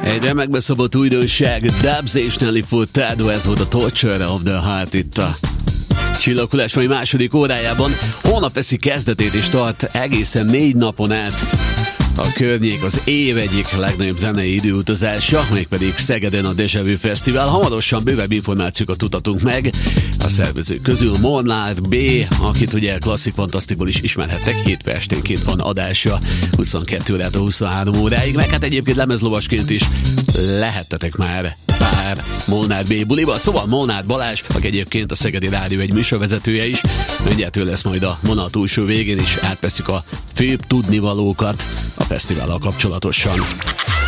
Egy remekbe szabott újdonság, Dubs és Nelly Furtado, ez volt a Torture of the Heart itt a Csillaghullás mai második órájában. Holnap veszi kezdetét és tart egészen 4 napon át a környék az év egyik legnagyobb zenei időutazása, mégpedig Szegeden a Deja Vu Fesztivál. Hamarosan bővebb információkat tudhatunk meg a szervezők közül. Molnár B, akit ugye Klasszik Fantasztikból is ismerhettek, hétfő esténként van adása 22 órától 23 óráig, meg hát egyébként lemezlovasként is lehettetek már pár Molnár B buliba. Szóval Molnár Balázs, aki egyébként a Szegedi Rádió egy műsorvezetője is, mindjárt ő lesz majd a vonal túlsó végén, és átveszik a főbb tudnivalókat a fesztivállal kapcsolatosan.